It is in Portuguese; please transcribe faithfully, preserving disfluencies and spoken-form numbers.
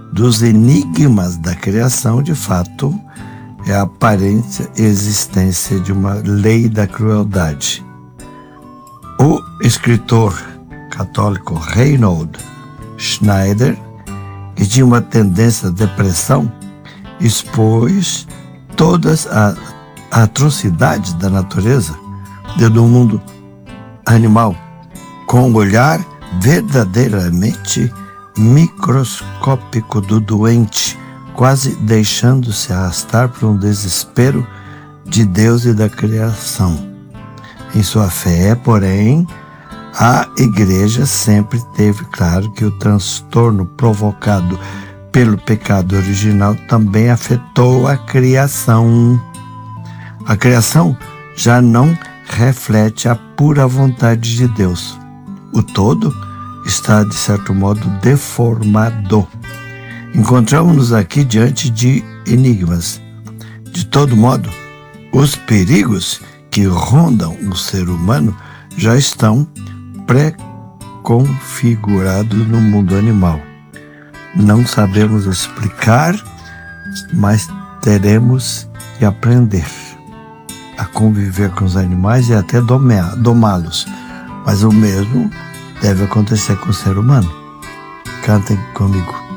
dos enigmas da criação, de fato, é a aparente existência de uma lei da crueldade. O escritor católico Reinhold Schneider, que tinha uma tendência à depressão, expôs todas as atrocidades da natureza, do mundo animal, com um olhar verdadeiramente microscópico do doente, quase deixando-se arrastar por um desespero de Deus e da criação. Em sua fé, porém, a Igreja sempre teve claro que o transtorno provocado pelo pecado original também afetou a criação. A criação já não reflete a pura vontade de Deus. O todo está, de certo modo, deformado. Encontramos-nos aqui diante de enigmas. De todo modo, os perigos que rondam o ser humano já estão pré-configurados no mundo animal. Não sabemos explicar, mas teremos que aprender a conviver com os animais e até domá-los. Mas o mesmo deve acontecer com o ser humano. Cantem comigo.